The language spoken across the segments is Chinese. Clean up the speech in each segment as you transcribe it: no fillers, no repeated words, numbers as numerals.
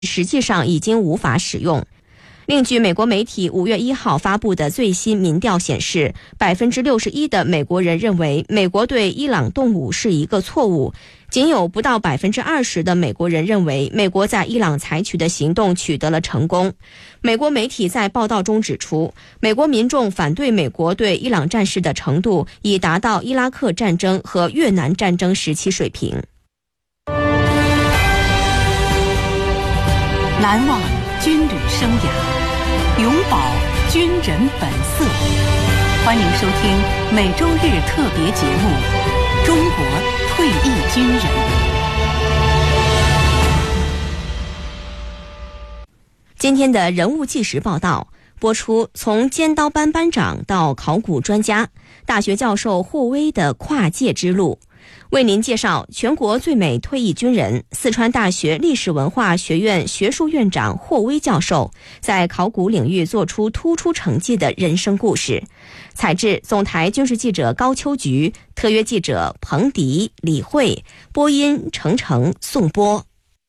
实际上已经无法使用。另据美国媒体5月1号发布的最新民调显示，61%的美国人认为美国对伊朗动武是一个错误，仅有不到20%的美国人认为美国在伊朗采取的行动取得了成功。美国媒体在报道中指出，美国民众反对美国对伊朗战事的程度已达到伊拉克战争和越南战争时期水平。 难忘军旅生涯，永葆军人本色。欢迎收听每周日特别节目《中国退役军人》。 今天的人物纪实报道播出，从尖刀班班长到考古专家，大学教授霍威的跨界之路。为您介绍全国最美退役军人、四川大学历史文化学院学术院长霍威教授在考古领域做出突出成绩的人生故事。采制总台军事记者高秋菊，特约记者彭迪、李慧，播音程程、宋波。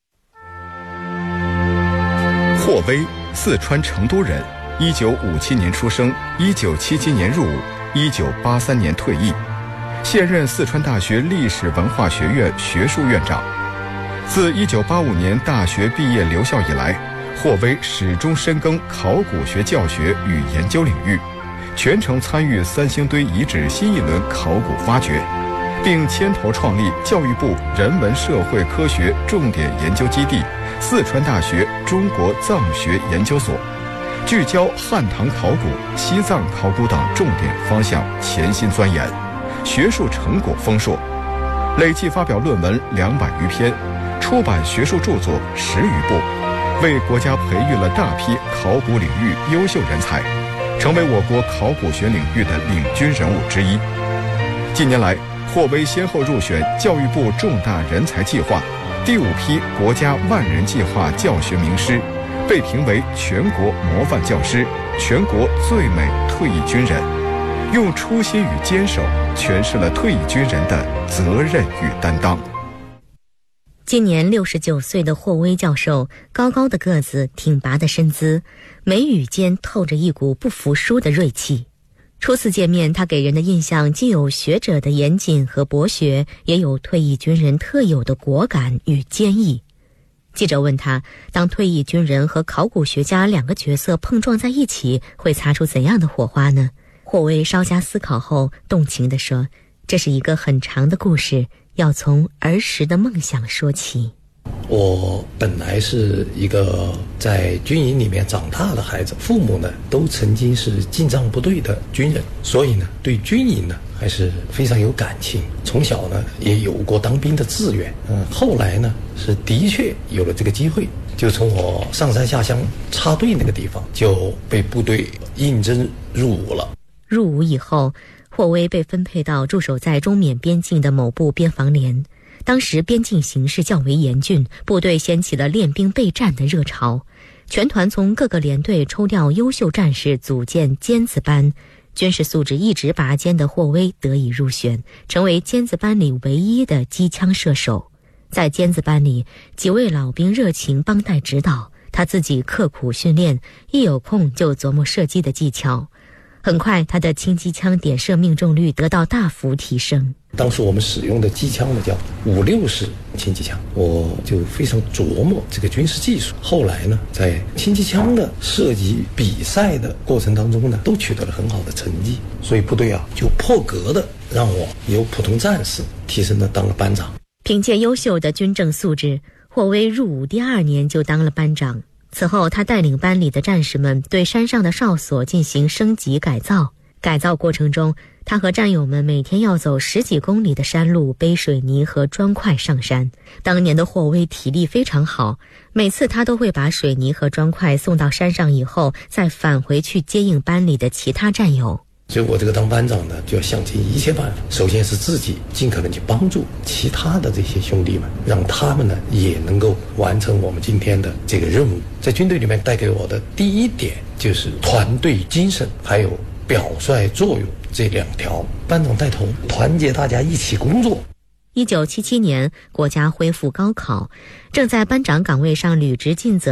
霍威，四川成都人，1957年出生，1977年入伍，1983年退役。现任四川大学历史文化学院学术院长。自1985年大学毕业留校以来，霍威始终深耕考古学教学与研究领域，全程参与三星堆遗址新一轮考古发掘，并牵头创立教育部人文社会科学重点研究基地四川大学中国藏学研究所，聚焦汉唐考古、西藏考古等重点方向潜心钻研，学术成果丰硕，累计发表论文200余篇，出版学术著作10余部，为国家培育了大批考古领域优秀人才，成为我国考古学领域的领军人物之一。近年来，霍威先后入选教育部重大人才计划第5批国家万人计划教学名师，被评为全国模范教师、全国最美退役军人，用初心与坚守诠释了退役军人的责任与担当。 今年69岁的霍威教授，高高的个子，挺拔的身姿，眉宇间透着一股不服输的锐气。初次见面，他给人的印象既有学者的严谨和博学，也有退役军人特有的果敢与坚毅。记者问他，当退役军人和考古学家2个角色碰撞在一起，会擦出怎样的火花呢？霍威稍加思考后，动情地说，这是一个很长的故事，要从儿时的梦想说起。 我本来是一个在军营里面长大的孩子，父母呢都曾经是进藏部队的军人，所以呢对军营呢还是非常有感情。从小呢也有过当兵的志愿，后来呢是的确有了这个机会，就从我上山下乡插队那个地方就被部队应征入伍了。 入伍以后，霍威被分配到驻守在中缅边境的某部边防连。当时边境形势较为严峻，部队掀起了练兵备战的热潮，全团从各个连队抽调优秀战士组建尖子班，军事素质一直拔尖的霍威得以入选，成为尖子班里唯一的机枪射手。在尖子班里，几位老兵热情帮带指导，他自己刻苦训练，一有空就琢磨射击的技巧。很快，他的轻机枪点射命中率得到大幅提升。 当时我们使用的机枪呢叫5.6式轻机枪，我就非常琢磨这个军事技术。后来呢，在轻机枪的射击比赛的过程当中呢，都取得了很好的成绩，所以部队就破格的让我由普通战士提升的当了班长。 凭借优秀的军政素质，霍威入伍第2年就当了班长。此后，他带领班里的战士们对山上的哨所进行升级改造。改造过程中，他和战友们每天要走10几公里的山路，背水泥和砖块上山。当年的霍威体力非常好，每次他都会把水泥和砖块送到山上以后，再返回去接应班里的其他战友。 所以我这个当班长呢，就要想尽一切办法，首先是自己尽可能去帮助其他的这些兄弟们，让他们呢也能够完成我们今天的这个任务。在军队里面带给我的第一点就是团队精神，还有表率作用这2条。班长带头，团结大家一起工作。 1977年，国家恢复高考，正在班长岗位上履职尽责